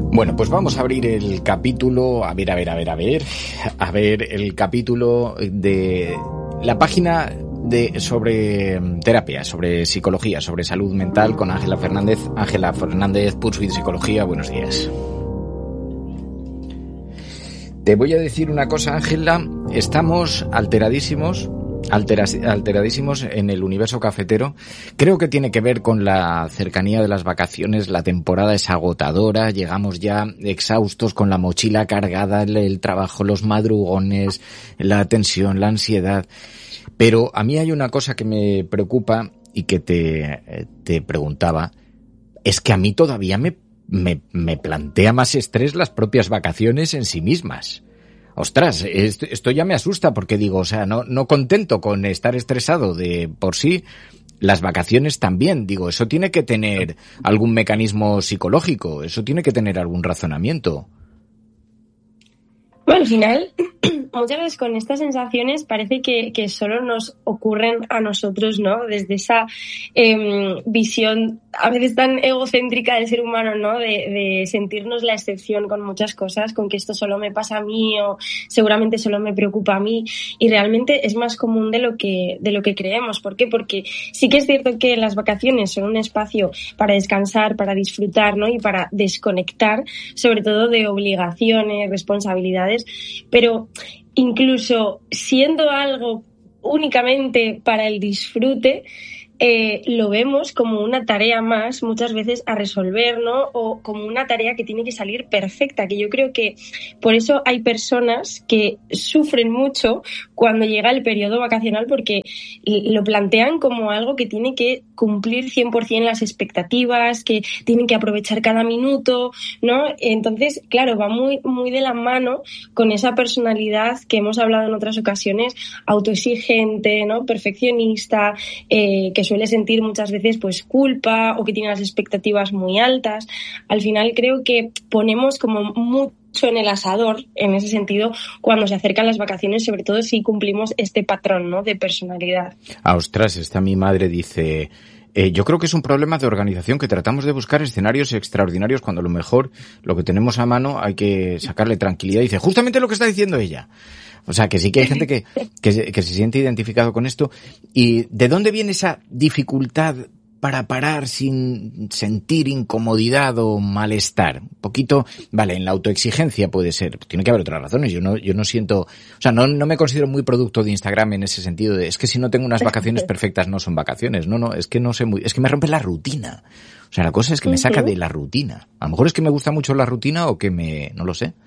Bueno, pues vamos a abrir el capítulo, a ver el capítulo de la página sobre terapia, sobre psicología, sobre salud mental con Ángela Fernández. Ángela Fernández, Pursuit Psicología, buenos días. Te voy a decir una cosa, Ángela, estamos alteradísimos en el universo cafetero. Creo que tiene que ver con la cercanía de las vacaciones, la temporada es agotadora, llegamos ya exhaustos con la mochila cargada, el trabajo, los madrugones, la tensión, la ansiedad. Pero a mí hay una cosa que me preocupa y que te preguntaba, es que a mí todavía me plantea más estrés las propias vacaciones en sí mismas. Ostras, esto ya me asusta porque digo, o sea, no contento con estar estresado de por sí, las vacaciones también, digo, eso tiene que tener algún mecanismo psicológico, eso tiene que tener algún razonamiento. Bueno, al final, muchas veces con estas sensaciones parece que solo nos ocurren a nosotros, ¿no? Desde esa visión a veces tan egocéntrica del ser humano, ¿no? De sentirnos la excepción con muchas cosas, con que esto solo me pasa a mí o seguramente solo me preocupa a mí, y realmente es más común de lo que creemos. ¿Por qué? Porque sí que es cierto que las vacaciones son un espacio para descansar, para disfrutar, ¿no? Y para desconectar, sobre todo de obligaciones, responsabilidades, pero incluso siendo algo únicamente para el disfrute, lo vemos como una tarea más muchas veces a resolver, ¿no? O como una tarea que tiene que salir perfecta, que yo creo que por eso hay personas que sufren mucho cuando llega el periodo vacacional, porque lo plantean como algo que tiene que cumplir 100% las expectativas, que tienen que aprovechar cada minuto, ¿no? Entonces, claro, va muy, muy de la mano con esa personalidad que hemos hablado en otras ocasiones, autoexigente, ¿no? Perfeccionista, que suele sentir muchas veces pues culpa o que tiene las expectativas muy altas. Al final creo que ponemos como mucho en el asador en ese sentido cuando se acercan las vacaciones, sobre todo si cumplimos este patrón, ¿no? De personalidad. Ostras, esta mi madre dice, yo creo que es un problema de organización, que tratamos de buscar escenarios extraordinarios cuando a lo mejor lo que tenemos a mano hay que sacarle tranquilidad. Dice justamente lo que está diciendo ella. O sea, que sí que hay gente que se siente identificado con esto. ¿Y de dónde viene esa dificultad para parar sin sentir incomodidad o malestar? Un poquito, vale, en la autoexigencia puede ser. Tiene que haber otras razones. Yo no siento, o sea, no me considero muy producto de Instagram en ese sentido de, es que si no tengo unas vacaciones perfectas no son vacaciones. No, es que no sé es que me rompe la rutina. O sea, la cosa es que me saca de la rutina. A lo mejor es que me gusta mucho la rutina o que no lo sé.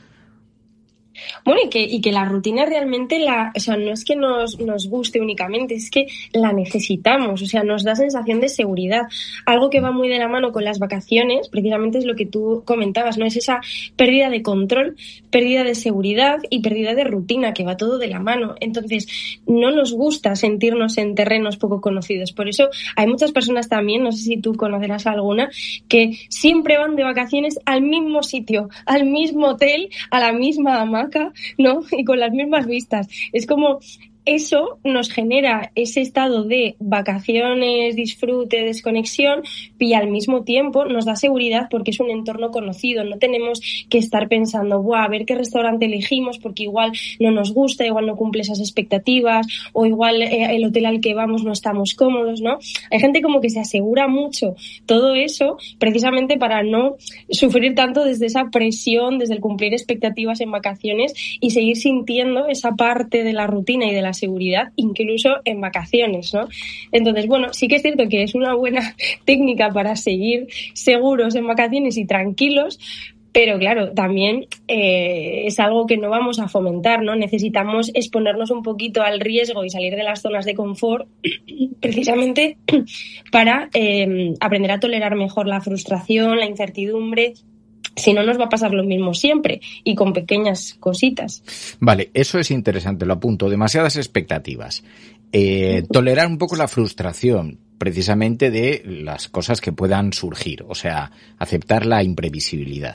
Bueno, y que la rutina realmente o sea, no es que nos guste únicamente, es que la necesitamos, o sea, nos da sensación de seguridad. Algo que va muy de la mano con las vacaciones, precisamente es lo que tú comentabas, ¿no? Es esa pérdida de control, pérdida de seguridad y pérdida de rutina, que va todo de la mano. Entonces, no nos gusta sentirnos en terrenos poco conocidos. Por eso hay muchas personas también, no sé si tú conocerás alguna, que siempre van de vacaciones al mismo sitio, al mismo hotel, a la misma hamaca, ¿no? Y con las mismas vistas. Es como eso nos genera ese estado de vacaciones, disfrute, desconexión, y al mismo tiempo nos da seguridad porque es un entorno conocido. No tenemos que estar pensando, a ver qué restaurante elegimos porque igual no nos gusta, igual no cumple esas expectativas, o igual el hotel al que vamos no estamos cómodos, ¿no? Hay gente como que se asegura mucho todo eso precisamente para no sufrir tanto desde esa presión, desde el cumplir expectativas en vacaciones, y seguir sintiendo esa parte de la rutina y de la seguridad incluso en vacaciones, ¿no? Entonces, bueno, sí que es cierto que es una buena técnica para seguir seguros en vacaciones y tranquilos, pero claro, también es algo que no vamos a fomentar, ¿no? Necesitamos exponernos un poquito al riesgo y salir de las zonas de confort precisamente para aprender a tolerar mejor la frustración, la incertidumbre. Si no, nos va a pasar lo mismo siempre y con pequeñas cositas. Vale, eso es interesante, lo apunto. Demasiadas expectativas. Tolerar un poco la frustración, precisamente de las cosas que puedan surgir. O sea, aceptar la imprevisibilidad.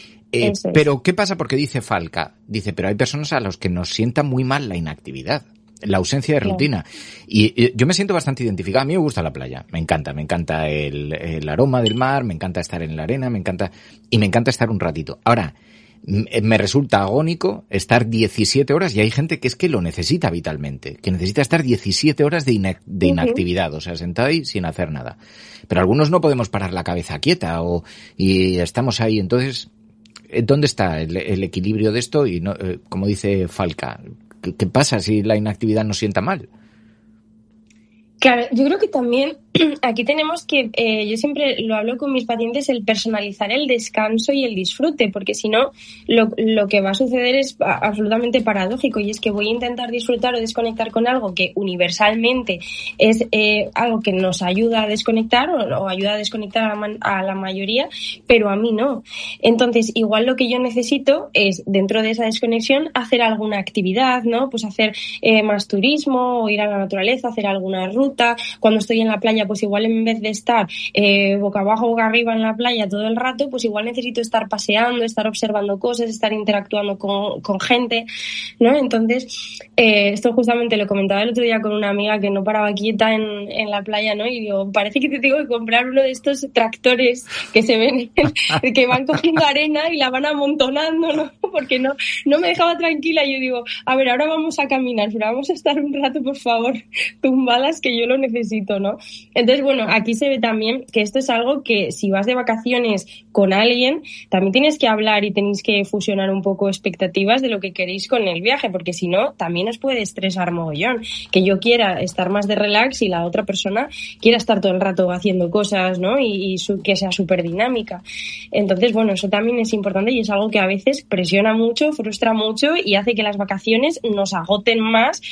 Pero, ¿qué pasa? Porque dice Falca, pero hay personas a los que nos sienta muy mal la inactividad. la ausencia de rutina. Y yo me siento bastante identificado. A mí me gusta la playa, me encanta el aroma del mar, me encanta estar en la arena, me encanta estar un ratito. Ahora, me resulta agónico estar 17 horas y hay gente que es que lo necesita vitalmente, que necesita estar 17 horas de inactividad, o sea, sentado ahí sin hacer nada. Pero algunos no podemos parar la cabeza quieta y estamos ahí. Entonces, ¿dónde está el equilibrio de esto? Y no, como dice Falca, ¿qué pasa si la inactividad nos sienta mal? Claro, yo creo que también aquí tenemos que, yo siempre lo hablo con mis pacientes, el personalizar el descanso y el disfrute, porque si no, lo que va a suceder es absolutamente paradójico, y es que voy a intentar disfrutar o desconectar con algo que universalmente es algo que nos ayuda a desconectar o ayuda a desconectar a la mayoría, pero a mí no. Entonces, igual lo que yo necesito es, dentro de esa desconexión, hacer alguna actividad, ¿no? Pues hacer más turismo, o ir a la naturaleza, hacer alguna ruta. Cuando estoy en la playa, pues igual en vez de estar boca abajo, boca arriba en la playa todo el rato, pues igual necesito estar paseando, estar observando cosas, estar interactuando con gente, ¿no? Entonces, esto justamente lo comentaba el otro día con una amiga que no paraba quieta en la playa, ¿no? Y digo, parece que te tengo que comprar uno de estos tractores que se ven, que van cogiendo arena y la van amontonando, ¿no? Porque no me dejaba tranquila. Y yo digo, a ver, ahora vamos a caminar, pero vamos a estar un rato, por favor, tumbadas, que yo lo necesito, ¿no? Entonces, bueno, aquí se ve también que esto es algo que si vas de vacaciones con alguien, también tienes que hablar y tenéis que fusionar un poco expectativas de lo que queréis con el viaje, porque si no, también os puede estresar mogollón. Que yo quiera estar más de relax y la otra persona quiera estar todo el rato haciendo cosas, ¿no? Y que sea súper dinámica. Entonces, bueno, eso también es importante y es algo que a veces presiona mucho, frustra mucho y hace que las vacaciones nos agoten más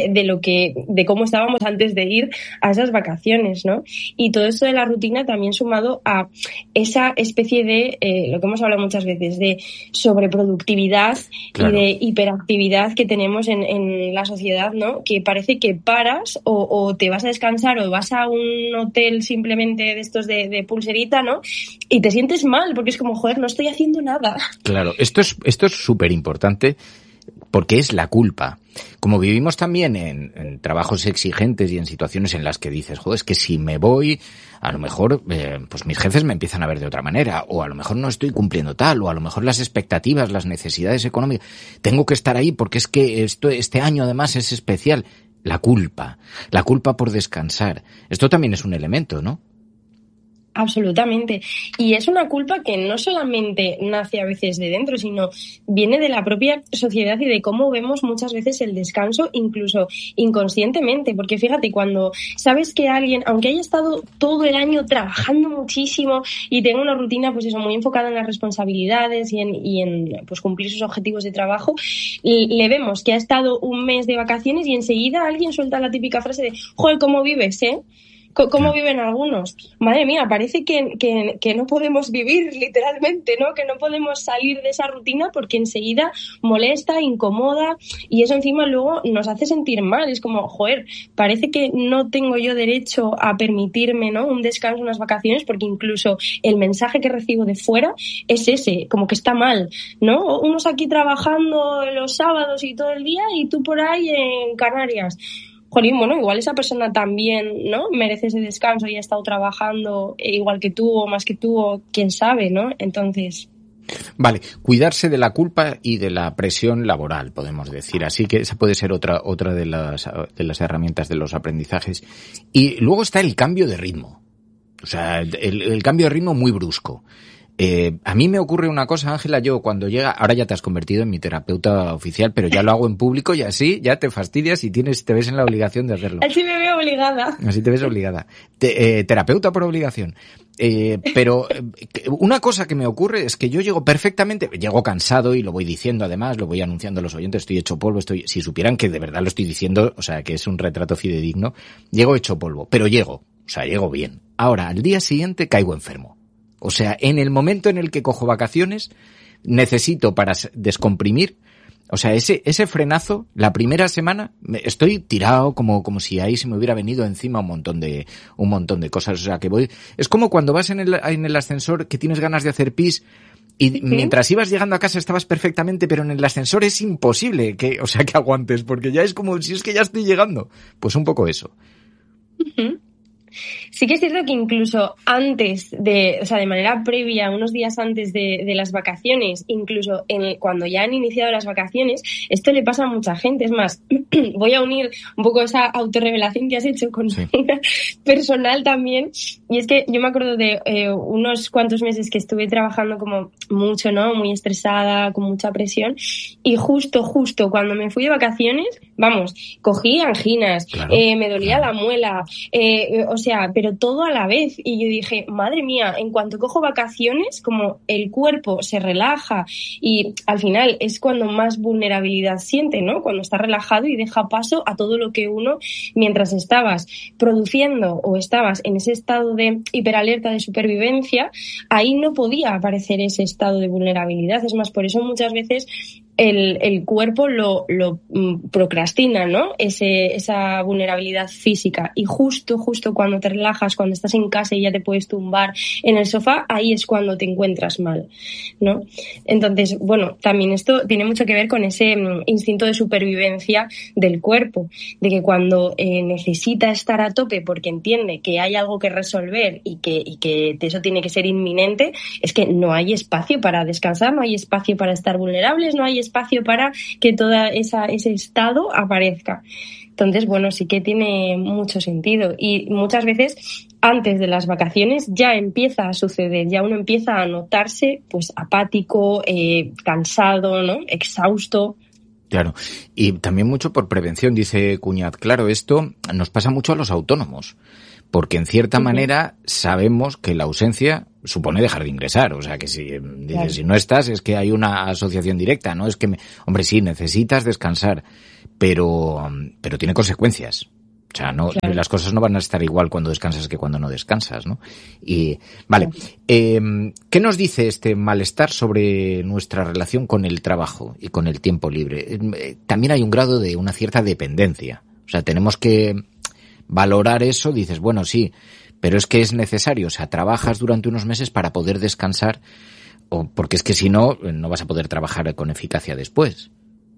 de cómo estábamos antes de ir a esas vacaciones, ¿no? Y todo esto de la rutina también sumado a esa especie de, lo que hemos hablado muchas veces, de sobreproductividad, claro, y de hiperactividad que tenemos en la sociedad, ¿no? Que parece que paras o te vas a descansar o vas a un hotel simplemente de estos de pulserita, ¿no? Y te sientes mal porque es como, joder, no estoy haciendo nada. Claro, esto es súper importante. Porque es la culpa. Como vivimos también en trabajos exigentes y en situaciones en las que dices, joder, es que si me voy, a lo mejor pues mis jefes me empiezan a ver de otra manera, o a lo mejor no estoy cumpliendo tal, o a lo mejor las expectativas, las necesidades económicas, tengo que estar ahí porque es que este año además es especial. La culpa por descansar. Esto también es un elemento, ¿no? Absolutamente. Y es una culpa que no solamente nace a veces de dentro, sino viene de la propia sociedad y de cómo vemos muchas veces el descanso, incluso inconscientemente. Porque fíjate, cuando sabes que alguien, aunque haya estado todo el año trabajando muchísimo y tenga una rutina, pues eso, muy enfocada en las responsabilidades y en pues cumplir sus objetivos de trabajo, le vemos que ha estado un mes de vacaciones y enseguida alguien suelta la típica frase de, joder, ¿cómo vives, eh? ¿Cómo viven algunos? Madre mía, parece que no podemos vivir literalmente, ¿no? Que no podemos salir de esa rutina porque enseguida molesta, incomoda y eso encima luego nos hace sentir mal. Es como, joder, parece que no tengo yo derecho a permitirme, ¿no? Un descanso, unas vacaciones, porque incluso el mensaje que recibo de fuera es ese, como que está mal, ¿no? Unos aquí trabajando los sábados y todo el día y tú por ahí en Canarias. Jolín, bueno, igual esa persona también, ¿no? Merece ese descanso y ha estado trabajando igual que tú o más que tú o quién sabe, ¿no? Entonces... Vale, cuidarse de la culpa y de la presión laboral, podemos decir. Así que esa puede ser otra de las herramientas de los aprendizajes. Y luego está el cambio de ritmo. O sea, el cambio de ritmo muy brusco. A mí me ocurre una cosa, Ángela, yo cuando llega, ahora ya te has convertido en mi terapeuta oficial, pero ya lo hago en público y así ya te fastidias y te ves en la obligación de hacerlo. Así me veo obligada. Así te ves obligada. Terapeuta por obligación. Pero una cosa que me ocurre es que yo llego cansado y lo voy diciendo además, lo voy anunciando a los oyentes, estoy hecho polvo, si supieran que de verdad lo estoy diciendo, o sea, que es un retrato fidedigno, llego hecho polvo, pero llego bien. Ahora, al día siguiente caigo enfermo. O sea, en el momento en el que cojo vacaciones, necesito para descomprimir, o sea, ese frenazo, la primera semana, estoy tirado como si ahí se me hubiera venido encima un montón de cosas. O sea, que voy, es como cuando vas en el ascensor que tienes ganas de hacer pis Y mientras ibas llegando a casa estabas perfectamente, pero en el ascensor es imposible que aguantes, porque ya es como si es que ya estoy llegando. Pues un poco eso. Sí que es cierto que incluso antes de manera previa, unos días antes de las vacaciones, incluso cuando ya han iniciado las vacaciones, esto le pasa a mucha gente. Es más, voy a unir un poco esa autorrevelación que has hecho con una personal también. Y es que yo me acuerdo de unos cuantos meses que estuve trabajando como mucho, ¿no? Muy estresada, con mucha presión. Y justo cuando me fui de vacaciones, vamos, cogí anginas, claro, me dolía la muela, pero todo a la vez. Y yo dije, madre mía, en cuanto cojo vacaciones, como el cuerpo se relaja y al final es cuando más vulnerabilidad siente, ¿no? Cuando está relajado y deja paso a todo lo que uno, mientras estabas produciendo o estabas en ese estado de hiperalerta de supervivencia, ahí no podía aparecer ese estado de vulnerabilidad. Es más, por eso muchas veces el cuerpo lo procrastina, ¿no? Esa vulnerabilidad física. Y justo cuando te relajas, cuando estás en casa y ya te puedes tumbar en el sofá, ahí es cuando te encuentras mal, ¿no? Entonces, bueno, también esto tiene mucho que ver con ese instinto de supervivencia del cuerpo, de que cuando necesita estar a tope porque entiende que hay algo que resolver y que eso tiene que ser inminente, es que no hay espacio para descansar, no hay espacio para estar vulnerables, no hay espacio para que todo ese estado aparezca. Entonces, bueno, sí que tiene mucho sentido. Y muchas veces, antes de las vacaciones, ya empieza a suceder, ya uno empieza a notarse pues apático, cansado, ¿no? Exhausto. Claro, y también mucho por prevención, dice Cuñat. Claro, esto nos pasa mucho a los autónomos, porque en cierta manera sabemos que la ausencia supone dejar de ingresar. O sea, que si dices, claro, si no estás, es que hay una asociación directa, ¿no? Es que, hombre, sí, necesitas descansar, pero tiene consecuencias. O sea, no, claro, las cosas no van a estar igual cuando descansas que cuando no descansas, ¿no? Y, vale, ¿qué nos dice este malestar sobre nuestra relación con el trabajo y con el tiempo libre? También hay un grado de una cierta dependencia. O sea, tenemos que valorar eso. Dices, bueno, sí, pero es que es necesario. O sea, trabajas durante unos meses para poder descansar, o porque es que si no, no vas a poder trabajar con eficacia después.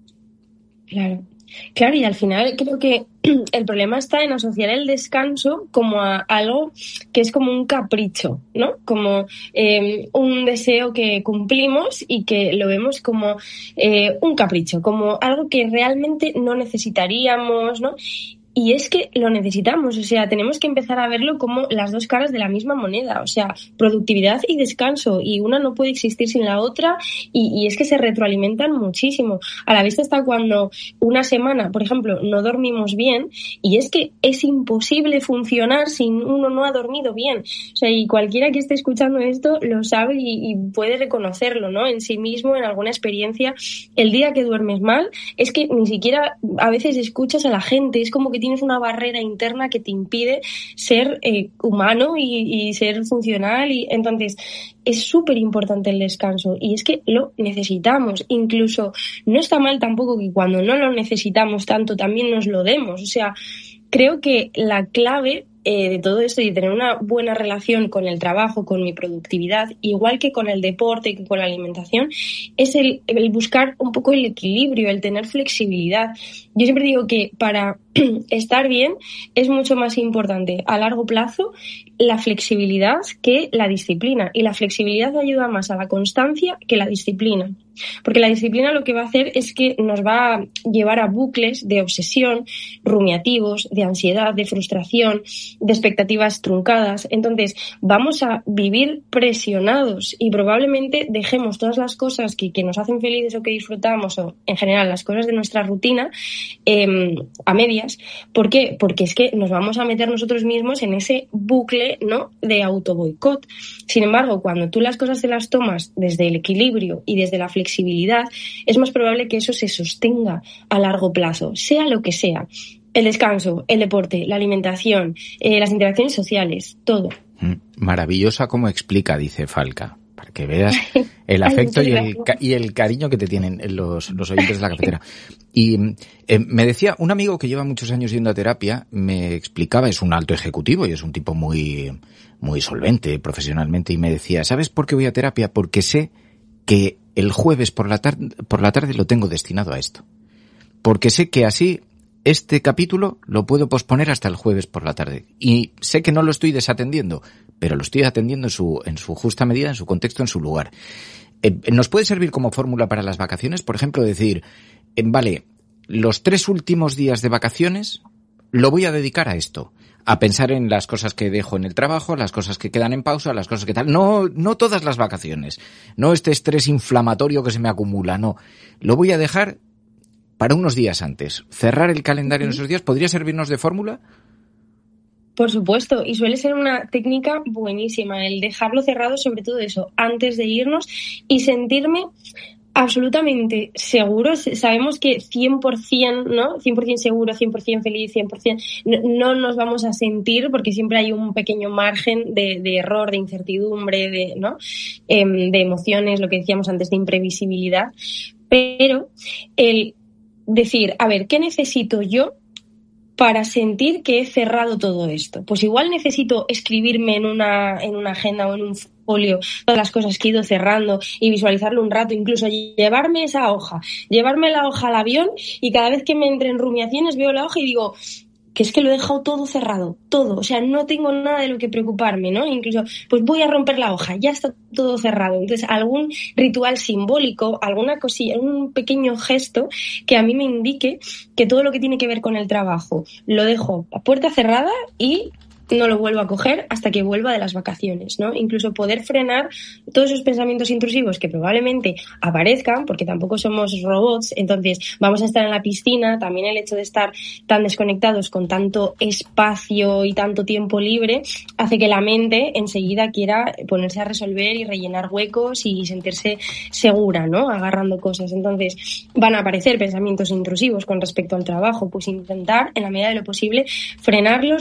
Claro, y al final creo que el problema está en asociar el descanso como a algo que es como un capricho, ¿no? Como un deseo que cumplimos y que lo vemos como un capricho, como algo que realmente no necesitaríamos, ¿no? Y es que lo necesitamos, o sea, tenemos que empezar a verlo como las dos caras de la misma moneda, o sea, productividad y descanso, y una no puede existir sin la otra, y es que se retroalimentan muchísimo. A la vista está cuando una semana, por ejemplo, no dormimos bien, y es que es imposible funcionar si uno no ha dormido bien. O sea, y cualquiera que esté escuchando esto lo sabe y puede reconocerlo, ¿no? En sí mismo, en alguna experiencia. El día que duermes mal, es que ni siquiera a veces escuchas a la gente, es como que tienes una barrera interna que te impide ser humano y ser funcional, y entonces es súper importante el descanso, y es que lo necesitamos. Incluso no está mal tampoco que cuando no lo necesitamos tanto también nos lo demos. O sea, creo que la clave de todo esto y de tener una buena relación con el trabajo, con mi productividad, igual que con el deporte, que con la alimentación, es el buscar un poco el equilibrio, el tener flexibilidad. Yo siempre digo que para estar bien es mucho más importante a largo plazo la flexibilidad que la disciplina, y la flexibilidad ayuda más a la constancia que la disciplina. Porque la disciplina lo que va a hacer es que nos va a llevar a bucles de obsesión, rumiativos, de ansiedad, de frustración, de expectativas truncadas. Entonces vamos a vivir presionados y probablemente dejemos todas las cosas que nos hacen felices o que disfrutamos, o en general las cosas de nuestra rutina, a medias. ¿Por qué? Porque es que nos vamos a meter nosotros mismos en ese bucle, ¿no?, de autoboicot. Sin embargo, cuando tú las cosas te las tomas desde el equilibrio y desde la flexibilidad, es más probable que eso se sostenga a largo plazo, sea lo que sea. El descanso, el deporte, la alimentación, las interacciones sociales, todo. Maravillosa como explica, dice Falca, para que veas el afecto y el cariño que te tienen los oyentes de la cafetera. Y me decía, un amigo que lleva muchos años yendo a terapia, me explicaba, es un alto ejecutivo y es un tipo muy solvente profesionalmente, y me decía, ¿sabes por qué voy a terapia? Porque sé que el jueves por la tarde lo tengo destinado a esto. Porque sé que así este capítulo lo puedo posponer hasta el jueves por la tarde. Y sé que no lo estoy desatendiendo, pero lo estoy atendiendo en su justa medida, en su contexto, en su lugar. ¿Nos puede servir como fórmula para las vacaciones? Por ejemplo, decir, vale, los 3 últimos días de vacaciones lo voy a dedicar a esto. A pensar en las cosas que dejo en el trabajo, las cosas que quedan en pausa, las cosas que tal. No todas las vacaciones. No este estrés inflamatorio que se me acumula, no. Lo voy a dejar para unos días antes. Cerrar el calendario en esos días, ¿podría servirnos de fórmula? Por supuesto, y suele ser una técnica buenísima el dejarlo cerrado, sobre todo eso, antes de irnos y sentirme absolutamente seguro. Sabemos que 100%, ¿no? 100% seguro, 100% feliz, 100% no nos vamos a sentir porque siempre hay un pequeño margen de error, de incertidumbre, ¿no? De emociones, lo que decíamos antes, de imprevisibilidad. Pero el decir, a ver, ¿qué necesito yo para sentir que he cerrado todo esto? Pues igual necesito escribirme en una agenda o en un folio todas las cosas que he ido cerrando y visualizarlo un rato, incluso llevarme esa hoja, llevarme la hoja al avión y cada vez que me entre en rumiaciones veo la hoja y digo que es que lo he dejado todo cerrado, todo, o sea, no tengo nada de lo que preocuparme, ¿no? Incluso, pues voy a romper la hoja, ya está todo cerrado. Entonces, algún ritual simbólico, alguna cosilla, un pequeño gesto que a mí me indique que todo lo que tiene que ver con el trabajo lo dejo a puerta cerrada y no lo vuelvo a coger hasta que vuelva de las vacaciones, ¿no? Incluso poder frenar todos esos pensamientos intrusivos que probablemente aparezcan, porque tampoco somos robots, entonces vamos a estar en la piscina, también el hecho de estar tan desconectados con tanto espacio y tanto tiempo libre hace que la mente enseguida quiera ponerse a resolver y rellenar huecos y sentirse segura, ¿no? Agarrando cosas. Entonces van a aparecer pensamientos intrusivos con respecto al trabajo, pues intentar, en la medida de lo posible, frenarlos